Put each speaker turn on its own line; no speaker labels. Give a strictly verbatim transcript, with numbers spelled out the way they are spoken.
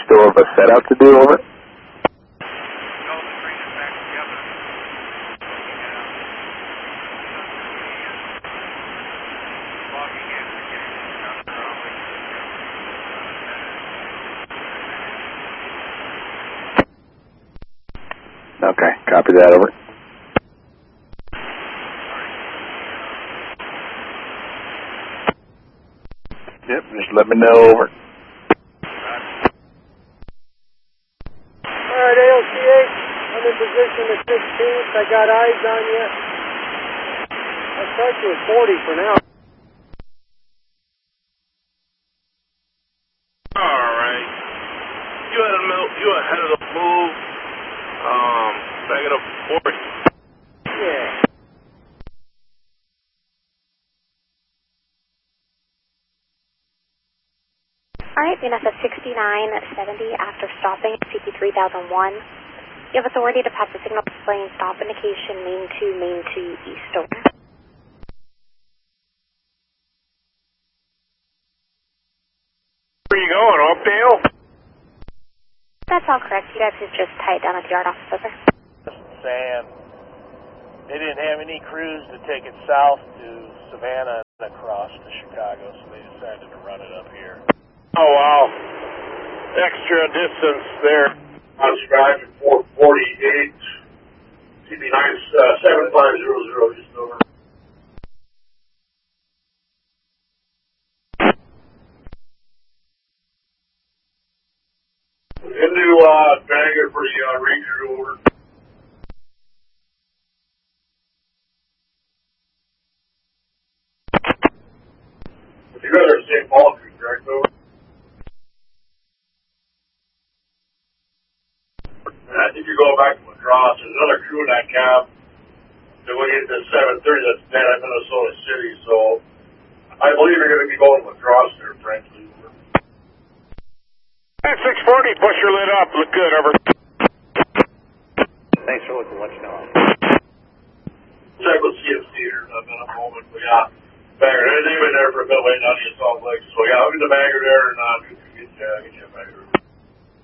still have a setup to do, over? Okay, copy that, over. Yep, just let me know, over.
Alright, A L C H, I'm in position at sixteenth. I got eyes on you. I'll start you at forty for now.
Alright. You had a move, you ahead of the move. Um, back it up forty.
Yeah.
Alright, V N S F sixty-nine seventy after stopping at C P three thousand one. You have authority to pass the signal displaying stop indication main two, main two, east, over.
Where are you going, Oakdale?
That's all correct. You guys have just tied down at the yard office, over.
Sam, they didn't have any crews to take it south to Savannah and across to Chicago, so they decided to run it up here.
Oh, wow. Extra distance there.
I was driving four forty-eight, C B nine seven five zero zero, just over. Into uh, Bangor for the uh, Ranger, over. Would you rather say Paul Creek, correct, over? I think you're going back to Lacrosse. There's another crew in that cab. Then we get to seven thirty, that's dead at Minnesota City, so I believe you're going to be going to Lacrosse there, frankly.
At six forty, push your lid up. Look good, over.
Thanks for looking, let you know.
Check with C F C here in a moment, but yeah, Bangor, they've been there for a bit waiting on you, Salt Lake. So yeah, I'll get the Bangor there and uh, get you, uh, get you a Bangor.